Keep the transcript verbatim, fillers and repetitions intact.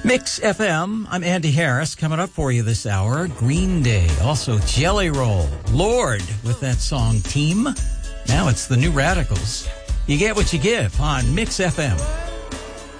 Mix F M, I'm Andy Harris. Coming up for you this hour, Green Day, also Jelly Roll, Lord with that song Team. Now it's the New Radicals. You get what you give on Mix F M.